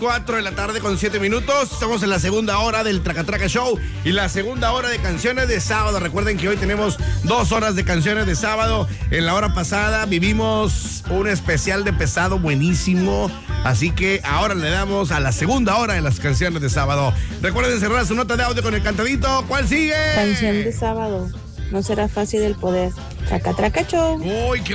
4 de la tarde con 7 minutos. Estamos en la segunda hora del Traca Traca Show y la segunda hora de canciones de sábado. Recuerden que hoy tenemos 2 horas de canciones de sábado. En la hora pasada vivimos un especial de pesado buenísimo. Así que ahora le damos a la segunda hora de las canciones de sábado. Recuerden cerrar su nota de audio con el cantadito. ¿Cuál sigue? Canción de sábado. No será fácil el poder. Traca Traca Show. Uy, qué